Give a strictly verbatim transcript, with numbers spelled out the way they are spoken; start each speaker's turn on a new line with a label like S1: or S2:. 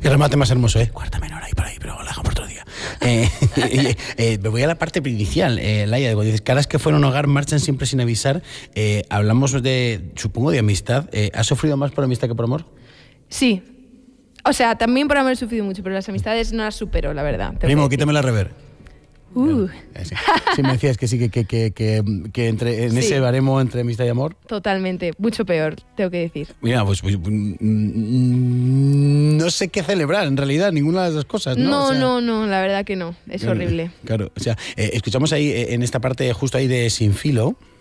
S1: Y remate más hermoso, ¿eh? Cuarta menor ahí por ahí, pero lo dejamos por otro día. Eh, eh, eh, me voy a la parte inicial, eh, Laia, digo, dices, caras que fueron hogar marchan siempre sin avisar. Eh, hablamos de, supongo, de amistad. Eh, ¿Has sufrido más por amistad que por amor?
S2: Sí. O sea, también por haber sufrido mucho, pero las amistades no las supero, la verdad.
S1: Primo, quítame la rever.
S2: Uh.
S1: Sí. Sí, me decías que sí, que, que, que, que, que entre, en sí. ese baremo entre amistad y amor.
S2: Totalmente, mucho peor, tengo que decir.
S1: Mira, pues, pues no sé qué celebrar, en realidad, ninguna de las dos cosas, ¿no?
S2: No,
S1: o sea,
S2: no, no, la verdad que no, es
S1: claro,
S2: horrible.
S1: Claro, o sea, eh, escuchamos ahí, en esta parte justo ahí de Sin Filo,